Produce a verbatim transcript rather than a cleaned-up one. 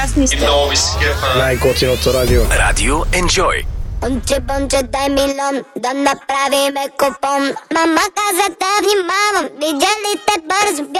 И много ви се кефа. Най-готиното радио. Радио Enjoy. Бонче, бонче, дай милион, да направиме купон. Мама каза да внимавам, видя ли те бързо